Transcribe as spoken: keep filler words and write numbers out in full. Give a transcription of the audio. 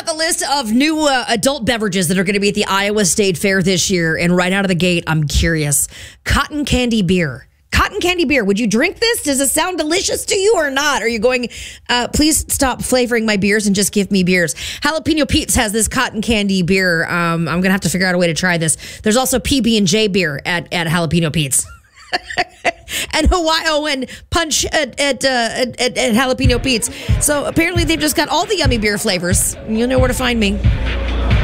got the list of new uh, adult beverages that are going to be at the Iowa State Fair this year. And right out of the gate, I'm curious. Cotton candy beer. Cotton candy beer. Would you drink this? Does it sound delicious to you or not? Are you going, uh, please stop flavoring my beers and just give me beers? Jalapeno Pete's has this cotton candy beer. Um, I'm going to have to figure out a way to try this. There's also P B and J beer at, at Jalapeno Pete's. And Hawaii and Punch at at, uh, at at at Jalapeno Pete's. So apparently they've just got all the yummy beer flavors. You'll know where to find me.